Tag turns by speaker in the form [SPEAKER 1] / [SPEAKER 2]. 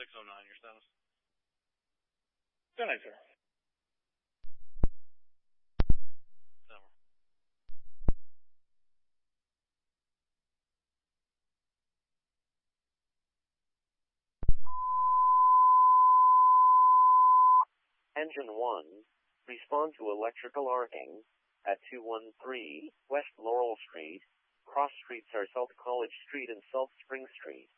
[SPEAKER 1] 609, your status?
[SPEAKER 2] 10-9, sir.
[SPEAKER 1] Over.
[SPEAKER 3] Engine 1, respond to electrical arcing at 213 West Laurel Street, cross streets are South College Street and South Spring Street.